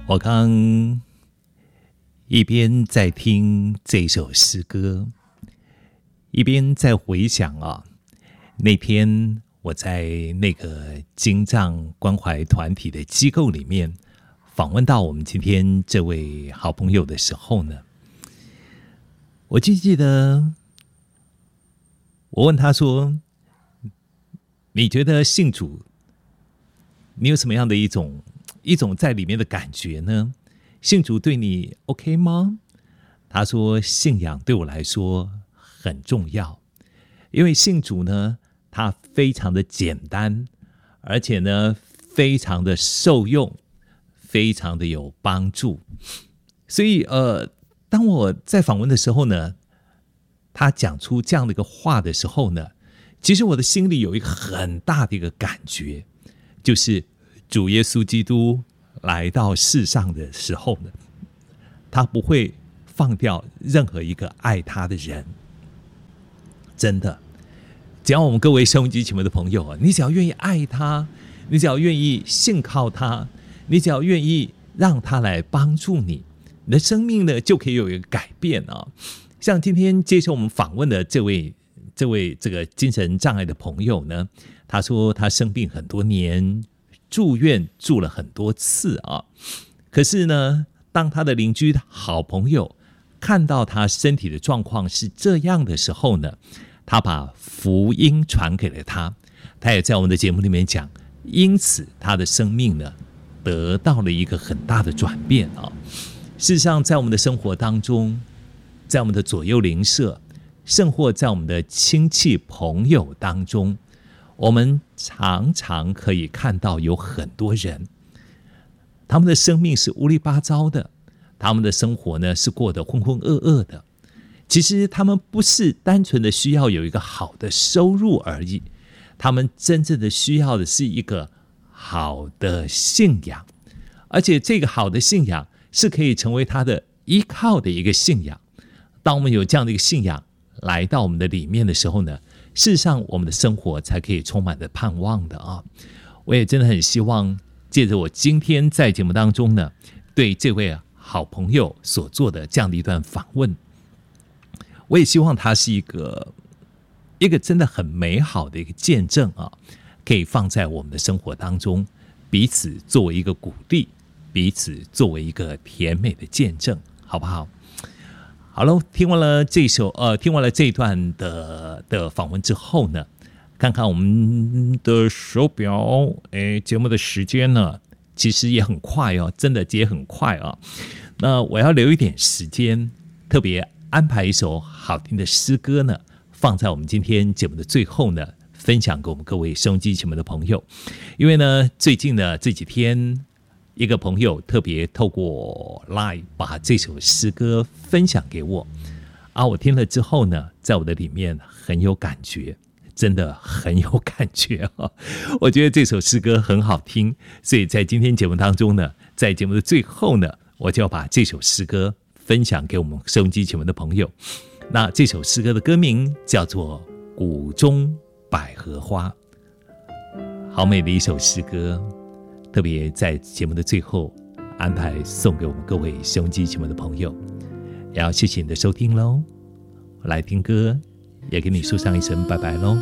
我刚一边在听这首诗歌，一边在回想那天我在那个精障关怀团体的机构里面访问到我们今天这位好朋友的时候呢，我记得我问他说，你觉得信主你有什么样的一种在里面的感觉呢？信主对你 OK 吗？他说信仰对我来说很重要，因为信主呢它非常的简单，而且呢非常的受用，非常的有帮助。所以当我在访问的时候呢，他讲出这样的一个话的时候呢，其实我的心里有一个很大的一个感觉，就是主耶稣基督来到世上的时候呢，他不会放掉任何一个爱他的人。真的，只要我们各位收音机前面的朋友你只要愿意爱他，你只要愿意信靠他，你只要愿意让他来帮助你，你的生命呢就可以有一个改变像今天接受我们访问的这位这个精神障碍的朋友呢，他说他生病很多年，住院住了很多次可是呢，当他的邻居好朋友看到他身体的状况是这样的时候呢，他把福音传给了他，他也在我们的节目里面讲，因此他的生命呢得到了一个很大的转变事实上，在我们的生活当中，在我们的左右邻舍，甚或在我们的亲戚朋友当中，我们常常可以看到有很多人，他们的生命是乌里八糟的，他们的生活呢是过得浑浑噩噩的。其实他们不是单纯的需要有一个好的收入而已，他们真正的需要的是一个好的信仰，而且这个好的信仰是可以成为他的依靠的一个信仰。当我们有这样的一个信仰来到我们的里面的时候呢，事实上我们的生活才可以充满着盼望的我也真的很希望借着我今天在节目当中呢，对这位好朋友所做的这样的一段访问，我也希望它是一个真的很美好的一个见证可以放在我们的生活当中，彼此作为一个鼓励，彼此作为一个甜美的见证，好不好？好了，听完了这一段的访问之后呢，看看我们的手表，节目的时间呢，其实也很快真的也很快那我要留一点时间，特别安排一首好听的诗歌呢，放在我们今天节目的最后呢，分享给我们各位收音机前面的朋友。因为呢，最近呢这几天，一个朋友特别透过 LINE 把这首诗歌分享给我我听了之后呢，在我的里面很有感觉，真的很有感觉我觉得这首诗歌很好听，所以在今天节目当中呢，在节目的最后呢，我就要把这首诗歌分享给我们收音机前面的朋友。那这首诗歌的歌名叫做《谷中百合花》，好美的一首诗歌，特别在节目的最后安排送给我们各位收音机前面的朋友，也要谢谢你的收听咯。来听歌，也给你说上一声拜拜咯。